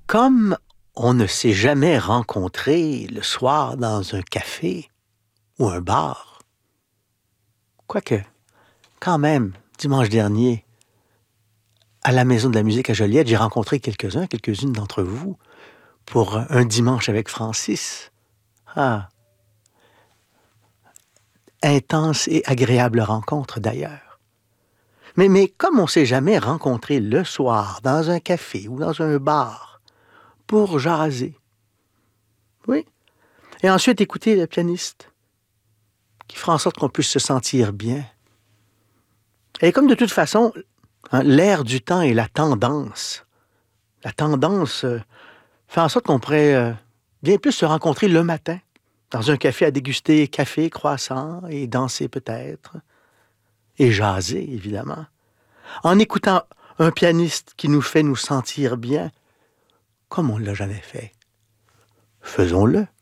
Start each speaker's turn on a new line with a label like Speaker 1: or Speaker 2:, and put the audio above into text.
Speaker 1: Comme on ne s'est jamais rencontré le soir dans un café ou un bar, quoique, quand même, dimanche dernier, à la Maison de la musique à Joliette, j'ai rencontré quelques-unes d'entre vous pour un dimanche avec Francis. Ah, intense et agréable rencontre d'ailleurs. Mais comme on ne s'est jamais rencontré le soir dans un café ou dans un bar pour jaser, oui, et ensuite écouter le pianiste qui fera en sorte qu'on puisse se sentir bien. Et comme de toute façon, l'air du temps et la tendance fait en sorte qu'on pourrait bien plus se rencontrer le matin, dans un café à déguster café, croissant, et danser peut-être, et jaser, évidemment, en écoutant un pianiste qui nous fait nous sentir bien, comme on ne l'a jamais fait. Faisons-le.